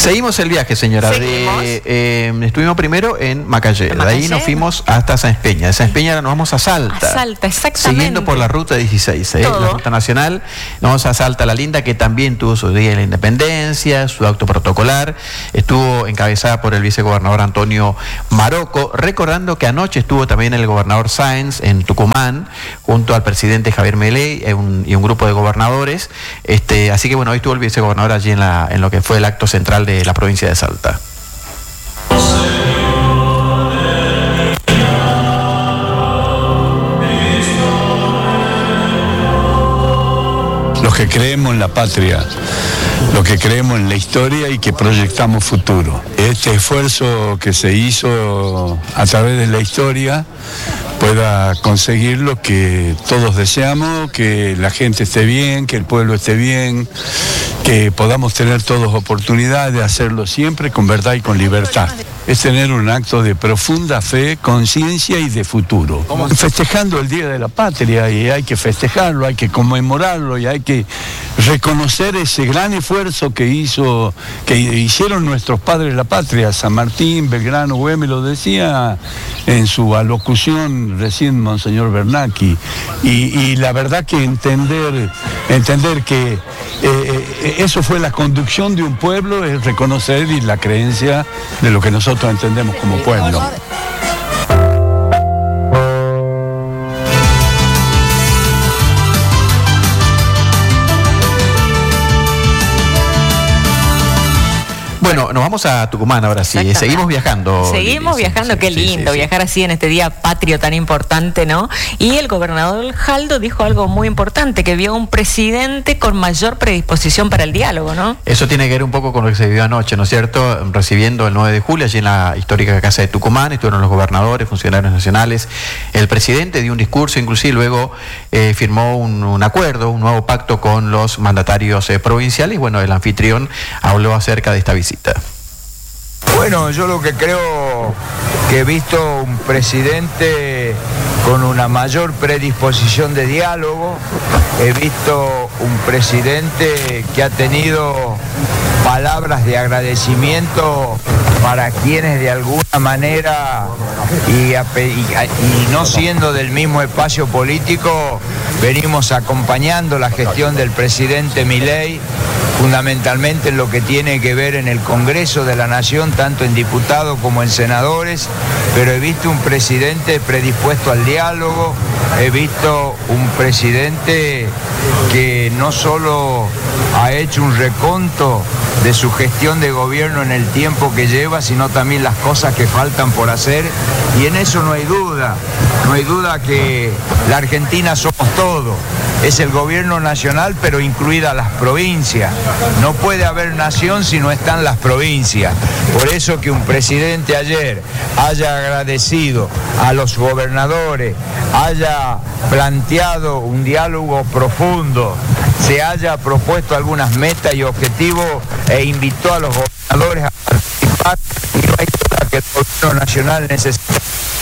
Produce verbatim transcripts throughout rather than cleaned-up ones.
Seguimos el viaje, señora. De, eh, estuvimos primero en Macayé, de ahí nos fuimos hasta Sáenz Peña. De Sáenz Peña ahora nos vamos a Salta. A Salta, exactamente. Siguiendo por la ruta dieciséis, ¿eh? la ruta nacional. Nos vamos a Salta la Linda, que también tuvo su Día de la Independencia, su acto protocolar. Estuvo encabezada por el vicegobernador Antonio Marocco, recordando que anoche estuvo también el gobernador Sáenz en Tucumán, junto al presidente Javier Milei y un, y un grupo de gobernadores. Este, así que bueno, hoy estuvo el vicegobernador allí en, la, en lo que fue el acto central de la provincia de Salta. Los que creemos en la patria, los que creemos en la historia y que proyectamos futuro. Este esfuerzo que se hizo a través de la historia pueda conseguir lo que todos deseamos, que la gente esté bien, que el pueblo esté bien, que podamos tener todos oportunidad de hacerlo siempre con verdad y con libertad. Es tener un acto de profunda fe, conciencia y de futuro. Festejando el Día de la Patria, y hay que festejarlo, hay que conmemorarlo y hay que reconocer ese gran esfuerzo que hizo, que hicieron nuestros padres de la patria. San Martín, Belgrano, Güemes lo decía en su alocución recién Monseñor Bernacchi, y, y la verdad que entender, entender que eh, eso fue la conducción de un pueblo, es reconocer y la creencia de lo que nosotros entendemos como pueblo. Bueno, nos vamos a Tucumán ahora sí, seguimos viajando. Seguimos Lili, viajando, sí, qué sí, lindo sí, sí. viajar así en este día patrio tan importante, ¿no? Y el gobernador Jaldo dijo algo muy importante, que vio a un presidente con mayor predisposición para el diálogo, ¿no? Eso tiene que ver un poco con lo que se vivió anoche, ¿no es cierto? Recibiendo el nueve de julio, allí en la histórica Casa de Tucumán, estuvieron los gobernadores, funcionarios nacionales, el presidente dio un discurso, inclusive luego eh, firmó un, un acuerdo, un nuevo pacto con los mandatarios eh, provinciales. Bueno, el anfitrión habló acerca de esta visita. Bueno, yo lo que creo que he visto un presidente con una mayor predisposición de diálogo, he visto un presidente que ha tenido palabras de agradecimiento para quienes de alguna manera, y, a, y, y no siendo del mismo espacio político, venimos acompañando la gestión del presidente Milei, fundamentalmente en lo que tiene que ver en el Congreso de la Nación, tanto en diputados como en senadores, pero he visto un presidente predispuesto al diálogo, he visto un presidente que no solo ha hecho un reconto de su gestión de gobierno en el tiempo que lleva, sino también las cosas que faltan por hacer, y en eso no hay duda, no hay duda que la Argentina somos todos. Es el gobierno nacional, pero incluida las provincias. No puede haber nación si no están las provincias. Por eso que un presidente ayer haya agradecido a los gobernadores, haya planteado un diálogo profundo, se haya propuesto algunas metas y objetivos e invitó a los gobernadores a participar, y no hay duda que el gobierno nacional necesita.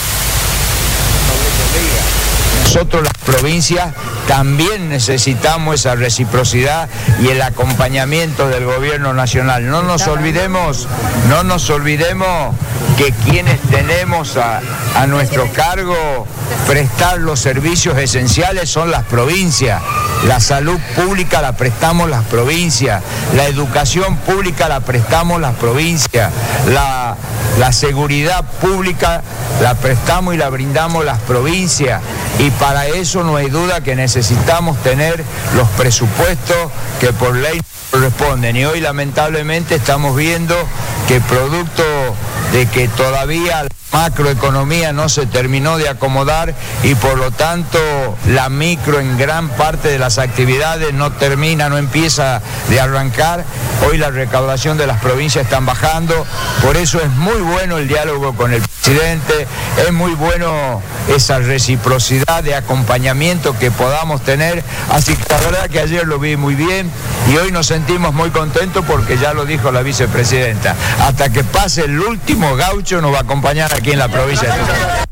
Nosotros las provincias también necesitamos esa reciprocidad y el acompañamiento del gobierno nacional. No nos olvidemos, no nos olvidemos que quienes tenemos a, a nuestro cargo prestar los servicios esenciales son las provincias. La salud pública la prestamos las provincias, la educación pública la prestamos las provincias, la, la seguridad pública la prestamos y la brindamos las provincias, y para eso no hay duda que necesitamos tener los presupuestos que por ley corresponden, y hoy lamentablemente estamos viendo que producto de que todavía la macroeconomía no se terminó de acomodar y por lo tanto la micro en gran parte de las actividades no termina, no empieza de arrancar, hoy la recaudación de las provincias están bajando, por eso es muy bueno el diálogo con el presidente, es muy bueno esa reciprocidad de acompañamiento que podamos tener, así que la verdad que ayer lo vi muy bien y hoy nos sentimos muy contentos porque ya lo dijo la vicepresidenta, hasta que pase el último gaucho nos va a acompañar aquí en la provincia de Tucumán.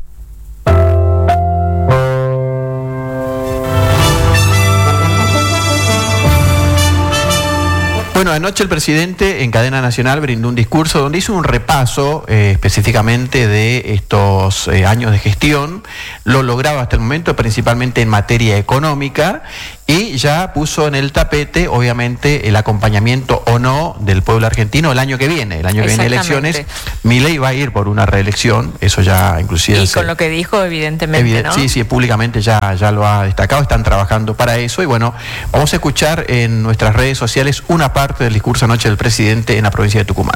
Bueno, anoche el presidente en cadena nacional brindó un discurso donde hizo un repaso eh, específicamente de estos eh, años de gestión, lo logrado hasta el momento principalmente en materia económica, y ya puso en el tapete obviamente el acompañamiento o no del pueblo argentino el año que viene, el año que viene elecciones. Milei va a ir por una reelección, eso ya inclusive... Y se, con lo que dijo evidentemente, evident, ¿no? Sí, sí, públicamente ya, ya lo ha destacado, están trabajando para eso, y bueno, vamos a escuchar en nuestras redes sociales una parte del discurso anoche del presidente en la provincia de Tucumán.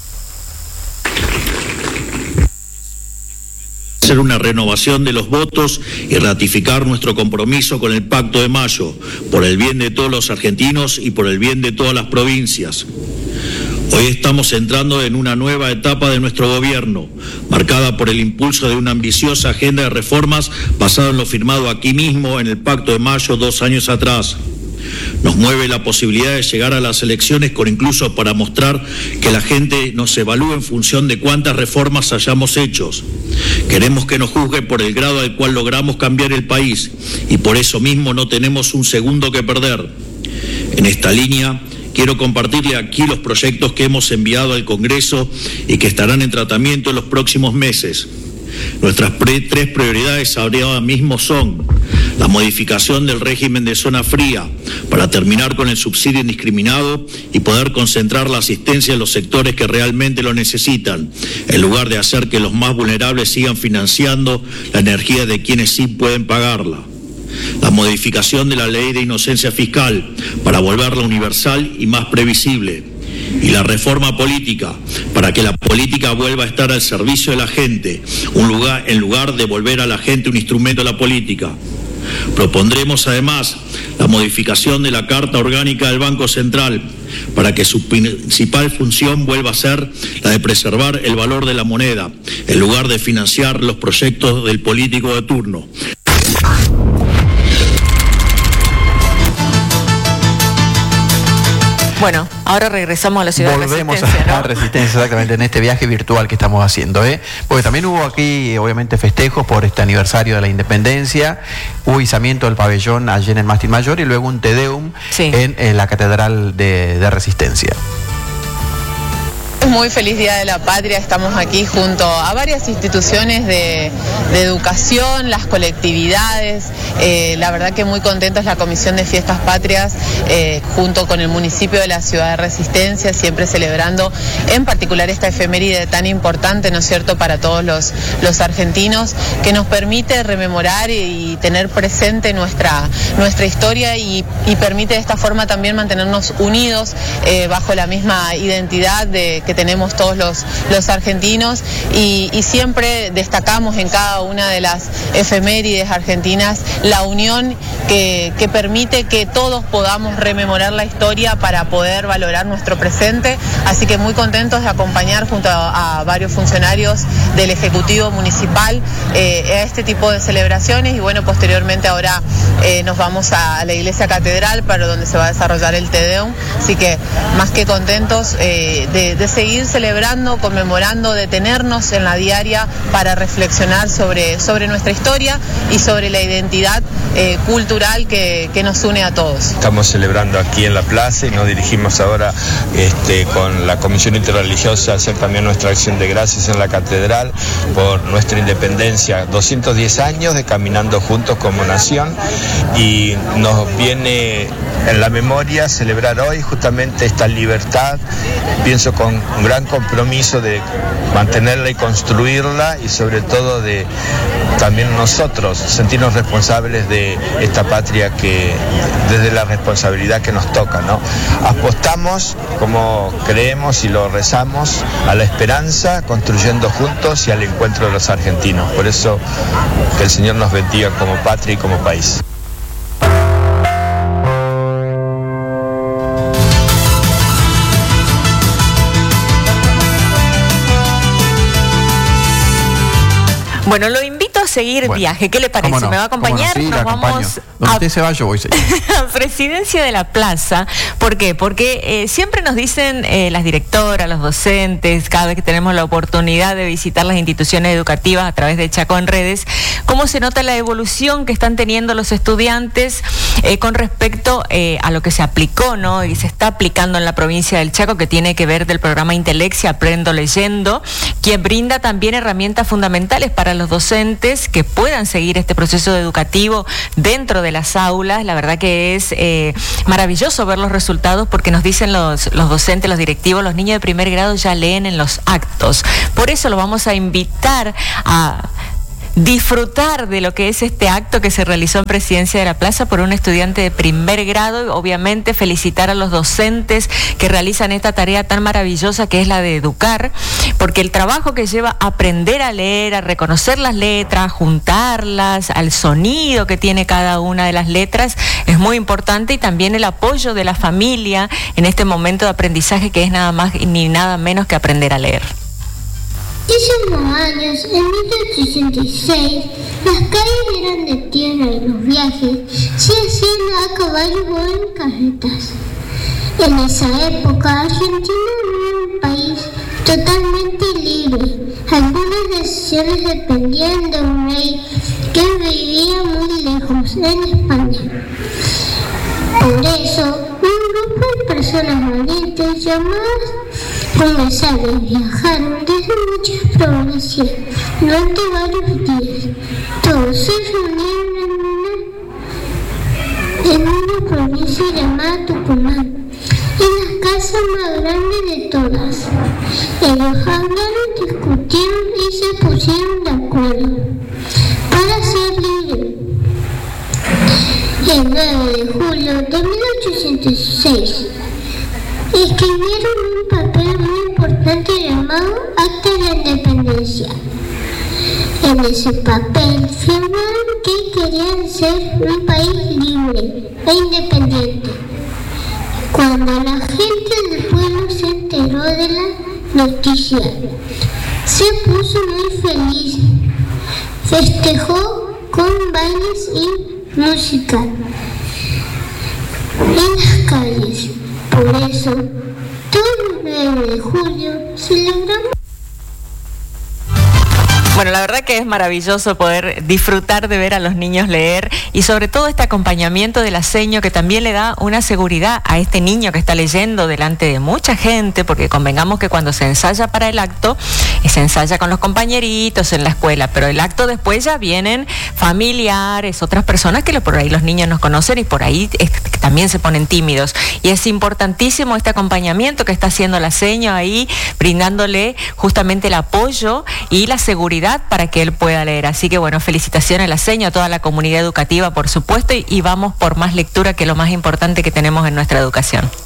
Hacer una renovación de los votos y ratificar nuestro compromiso con el Pacto de Mayo, por el bien de todos los argentinos y por el bien de todas las provincias. Hoy estamos entrando en una nueva etapa de nuestro gobierno, marcada por el impulso de una ambiciosa agenda de reformas basada en lo firmado aquí mismo en el Pacto de Mayo dos años atrás. Nos mueve la posibilidad de llegar a las elecciones con incluso para mostrar que la gente nos evalúe en función de cuántas reformas hayamos hecho. Queremos que nos juzgue por el grado al cual logramos cambiar el país y por eso mismo no tenemos un segundo que perder. En esta línea, quiero compartirle aquí los proyectos que hemos enviado al Congreso y que estarán en tratamiento en los próximos meses. Nuestras pre- tres prioridades ahora mismo son la modificación del régimen de zona fría para terminar con el subsidio indiscriminado y poder concentrar la asistencia en los sectores que realmente lo necesitan, en lugar de hacer que los más vulnerables sigan financiando la energía de quienes sí pueden pagarla. La modificación de la ley de inocencia fiscal para volverla universal y más previsible. Y la reforma política, para que la política vuelva a estar al servicio de la gente, un lugar, en lugar de volver a la gente un instrumento de la política. Propondremos además la modificación de la Carta Orgánica del Banco Central, para que su principal función vuelva a ser la de preservar el valor de la moneda, en lugar de financiar los proyectos del político de turno. Bueno, ahora regresamos a la ciudad Volvemos de Resistencia, a ¿no? la Resistencia, exactamente, en este viaje virtual que estamos haciendo, ¿eh? Porque también hubo aquí, obviamente, festejos por este aniversario de la independencia, hubo izamiento del pabellón allí en el Mástil Mayor y luego un Te Deum sí. en, en la Catedral de, de Resistencia. Muy feliz Día de la Patria, estamos aquí junto a varias instituciones de, de educación, las colectividades, eh, la verdad que muy contentos la Comisión de Fiestas Patrias, eh, junto con el municipio de la ciudad de Resistencia, siempre celebrando en particular esta efeméride tan importante, ¿no es cierto?, para todos los, los argentinos, que nos permite rememorar y tener presente nuestra, nuestra historia y, y permite de esta forma también mantenernos unidos eh, bajo la misma identidad de que tenemos todos los, los argentinos y, y siempre destacamos en cada una de las efemérides argentinas la unión que, que permite que todos podamos rememorar la historia para poder valorar nuestro presente, así que muy contentos de acompañar junto a, a varios funcionarios del Ejecutivo Municipal eh, a este tipo de celebraciones y bueno, posteriormente ahora eh, nos vamos a la Iglesia Catedral para donde se va a desarrollar el Te Deum, así que más que contentos eh, de, de seguir celebrando, conmemorando, detenernos en la diaria para reflexionar sobre, sobre nuestra historia y sobre la identidad eh, cultural que, que nos une a todos. Estamos celebrando aquí en la plaza y nos dirigimos ahora este, con la Comisión Interreligiosa a hacer también nuestra acción de gracias en la Catedral por nuestra independencia, doscientos diez años de caminando juntos como nación y nos viene en la memoria celebrar hoy justamente esta libertad, pienso con un gran compromiso de mantenerla y construirla y sobre todo de también nosotros sentirnos responsables de esta patria que desde la responsabilidad que nos toca, ¿no? Apostamos, como creemos y lo rezamos, a la esperanza, construyendo juntos y al encuentro de los argentinos. Por eso que el Señor nos bendiga como patria y como país. Bueno, lo invito a seguir Bueno, viaje. ¿Qué le parece? no, ¿Me va a acompañar? No, sí, Nos vamos Donde a usted se va, yo voy. Presidencia de la Plaza. ¿Por qué? Porque eh, siempre nos dicen eh, las directoras, los docentes, cada vez que tenemos la oportunidad de visitar las instituciones educativas a través de Chaco en Redes, cómo se nota la evolución que están teniendo los estudiantes eh, con respecto eh, a lo que se aplicó, ¿no? Y se está aplicando en la provincia del Chaco, que tiene que ver del programa Intelexia, Aprendo Leyendo, quien brinda también herramientas fundamentales para los docentes que puedan seguir este proceso educativo dentro de las aulas. La verdad que es eh, maravilloso ver los resultados, porque nos dicen los, los docentes, los directivos, los niños de primer grado ya leen en los actos. Por eso lo vamos a invitar a disfrutar de lo que es este acto que se realizó en Presidencia de la Plaza por un estudiante de primer grado. Obviamente felicitar a los docentes que realizan esta tarea tan maravillosa que es la de educar, porque el trabajo que lleva a aprender a leer, a reconocer las letras, juntarlas, al sonido que tiene cada una de las letras, es muy importante, y también el apoyo de la familia en este momento de aprendizaje que es nada más ni nada menos que aprender a leer. Hace unos años, en mil ochocientos ochenta y seis, las calles eran de tierra y los viajes se hacían a caballo o en carretas. En esa época, Argentina era un país totalmente libre. Algunas decisiones dependían de un rey que vivía muy lejos, en España. Por eso, un grupo de personas valientes llamadas comerciales viajaron desde muchas provincias durante varios días. Todos se reunieron en una, en una provincia llamada Tucumán, en la casa más grande de todas. Ellos hablaron, discutieron y se pusieron de acuerdo para ser libres. El nueve de julio de mil ochocientos seis escribieron un papel muy importante llamado Acta de la Independencia. En ese papel firmaron que querían ser un país libre e independiente. Cuando la gente del pueblo se enteró de la noticia, se puso muy feliz. Festejó con bailes y música en las calles. Por eso, todo el nueve de julio celebramos. Bueno, la verdad que es maravilloso poder disfrutar de ver a los niños leer, y sobre todo este acompañamiento de la seño, que también le da una seguridad a este niño que está leyendo delante de mucha gente, porque convengamos que cuando se ensaya para el acto, se ensaya con los compañeritos en la escuela, pero el acto después ya vienen familiares, otras personas que por ahí los niños nos conocen y por ahí es, también se ponen tímidos. Y es importantísimo este acompañamiento que está haciendo la seño ahí, brindándole justamente el apoyo y la seguridad para que él pueda leer. Así que bueno, felicitaciones a la seño, a toda la comunidad educativa, por supuesto, y, y vamos por más lectura, que es lo más importante que tenemos en nuestra educación.